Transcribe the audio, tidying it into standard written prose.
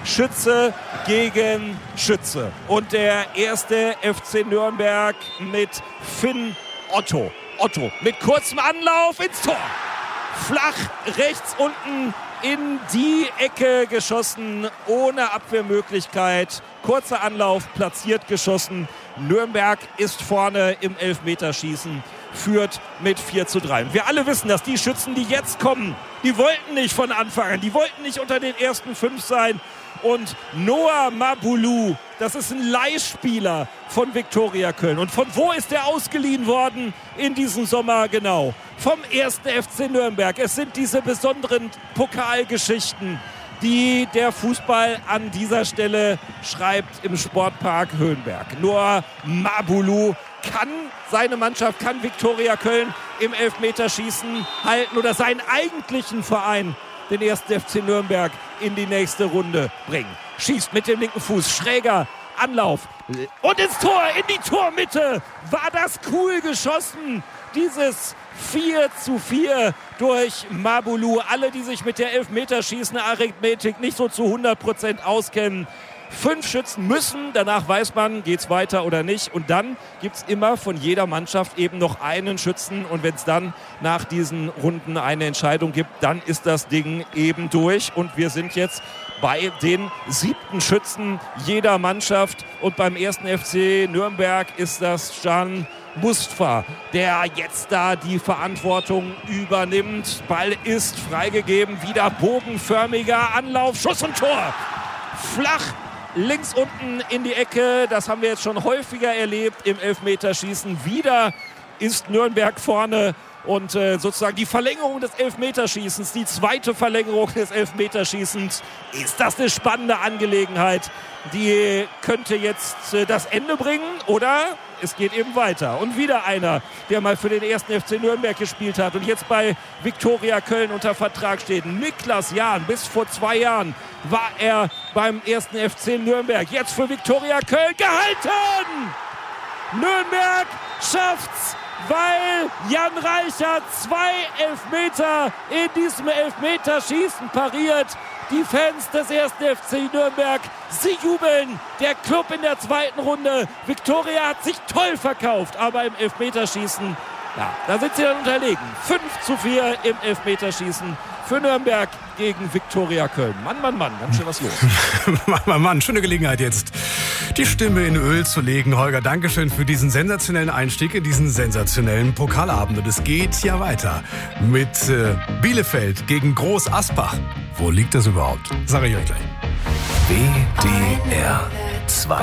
Schütze gegen Schütze. Und der erste FC Nürnberg mit Finn Otto. Otto mit kurzem Anlauf ins Tor. Flach rechts unten in die Ecke geschossen, ohne Abwehrmöglichkeit. Kurzer Anlauf, platziert geschossen. Nürnberg ist vorne im Elfmeterschießen, führt mit 4:3. Wir alle wissen, dass die Schützen, die jetzt kommen, die wollten nicht von Anfang an, die wollten nicht unter den ersten 5 sein. Und Noah Mabulu, das ist ein Leihspieler von Viktoria Köln. Und von wo ist er ausgeliehen worden in diesem Sommer? Genau, vom 1. FC Nürnberg. Es sind diese besonderen Pokalgeschichten, die der Fußball an dieser Stelle schreibt im Sportpark Höhenberg. Noah Mabulu kann seine Mannschaft, kann Viktoria Köln im Elfmeterschießen halten oder seinen eigentlichen Verein, den 1. FC Nürnberg, in die nächste Runde bringen. Schießt mit dem linken Fuß, schräger Anlauf und ins Tor, in die Tormitte. War das cool geschossen, dieses 4:4 durch Mabulu. Alle, die sich mit der Elfmeterschießen-Arithmetik nicht so zu 100% auskennen, 5 Schützen müssen, danach weiß man, geht's weiter oder nicht. Und dann gibt es immer von jeder Mannschaft eben noch einen Schützen. Und wenn es dann nach diesen Runden eine Entscheidung gibt, dann ist das Ding eben durch. Und wir sind jetzt bei den 7. Schützen jeder Mannschaft. Und beim 1. FC Nürnberg ist das Can Mustafa, der jetzt da die Verantwortung übernimmt. Ball ist freigegeben, wieder bogenförmiger Anlauf, Schuss und Tor. Flach links unten in die Ecke, das haben wir jetzt schon häufiger erlebt im Elfmeterschießen. Wieder ist Nürnberg vorne und sozusagen die Verlängerung des Elfmeterschießens, die zweite Verlängerung des Elfmeterschießens. Ist das eine spannende Angelegenheit? Die könnte jetzt das Ende bringen oder es geht eben weiter. Und wieder einer, der mal für den 1. FC Nürnberg gespielt hat und jetzt bei Viktoria Köln unter Vertrag steht. Niklas Jahn, bis vor 2 Jahren war er beim 1. FC Nürnberg. Jetzt für Viktoria Köln gehalten! Nürnberg schafft's, weil Jan Reichert 2 Elfmeter in diesem Elfmeterschießen pariert. Die Fans des 1. FC Nürnberg, sie jubeln. Der Club in der 2. Runde. Viktoria hat sich toll verkauft, aber im Elfmeterschießen, ja, da sind sie dann unterlegen. 5:4 im Elfmeterschießen für Nürnberg gegen Viktoria Köln. Mann, Mann, Mann, ganz schön was los. Mann, schöne Gelegenheit jetzt, die Stimme in Öl zu legen. Holger, Dankeschön für diesen sensationellen Einstieg in diesen sensationellen Pokalabend. Und es geht ja weiter mit Bielefeld gegen Groß Asbach. Wo liegt das überhaupt? Sag ich euch gleich. WDR